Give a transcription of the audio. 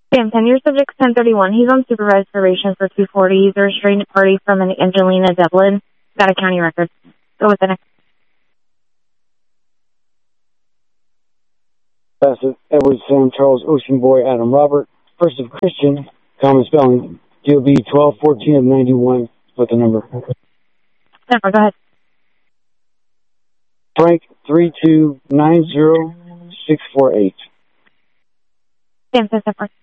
Sam 10, your subject's 1031. He's on supervised probation for 240. He's a restrained party from an Angelina Devlin. Got a county record. Go with the next. Passive Edward Sam Charles Ocean Boy Adam Robert. First of Christian, common spelling. DOB 1214 of 91 with the number. Go ahead. Frank 3290648. Sam 10,